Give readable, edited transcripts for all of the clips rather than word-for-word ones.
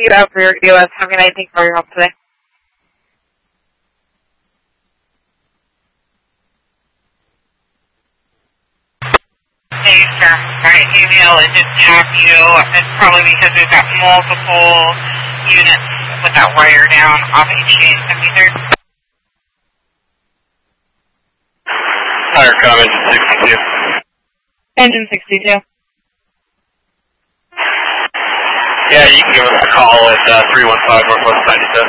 you out for your EOS. Have a nice day for your help today. Hey, sir. My email is just tap you. It's probably because we've got multiple units with that wire down off each meter. Fire com, engine 62. Engine 62. Yeah, you can give us a call at 315 Northwest 97.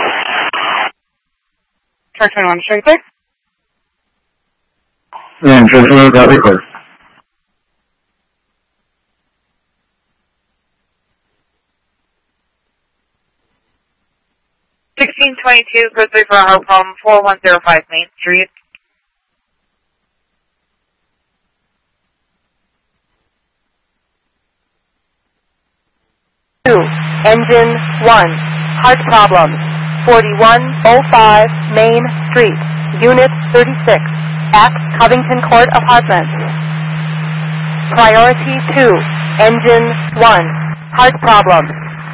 Truck 21, straight there. Yeah, Truck 21 got record. $1622, code 3 for our from 4105 Main Street. Engine 1, heart problems, 4105 Main Street, Unit 36, at Covington Court Apartments. Priority 2, Engine 1, heart problems,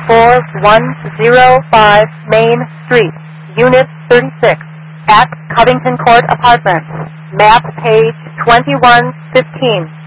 4105 Main Street, Unit 36, at Covington Court Apartments. Map page 2115.